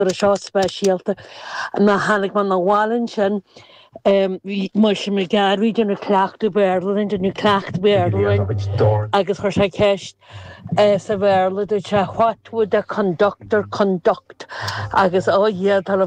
seo speisialta na hánig man na bháin sin mar sin me garú denna cleachta Berlin denna cleacht Berlin agus chuir sé ceist sa bhéla de se what would a conduct agus áhéad